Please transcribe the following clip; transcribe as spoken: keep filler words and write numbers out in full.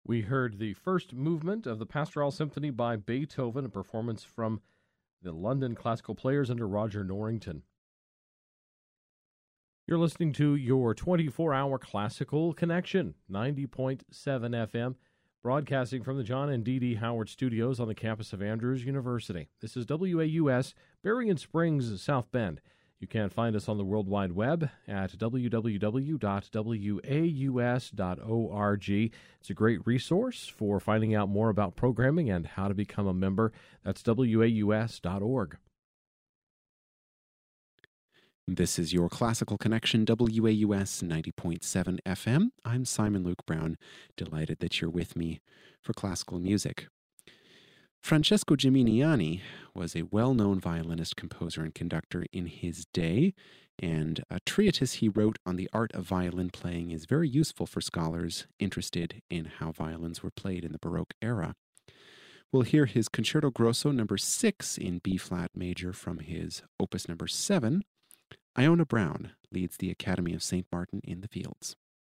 We heard the first movement of the Pastoral Symphony by Beethoven, a performance from the London Classical Players under Roger Norrington. You're listening to your twenty-four hour Classical Connection, ninety point seven F M, broadcasting from the John and Dee Dee Howard Studios on the campus of Andrews University. This is W A U S, Berrien Springs, South Bend. You can find us on the World Wide Web at w w w dot w a u s dot org. It's a great resource for finding out more about programming and how to become a member. That's w a u s dot org. This is your Classical Connection, W A U S ninety point seven F M. I'm Simon Luke Brown, delighted that you're with me for classical music. Francesco Gimignani was a well-known violinist, composer, and conductor in his day, and a treatise he wrote on the art of violin playing is very useful for scholars interested in how violins were played in the Baroque era. We'll hear his Concerto Grosso number six in B-flat major from his opus number seven. Iona Brown leads the Academy of Saint Martin in the Fields.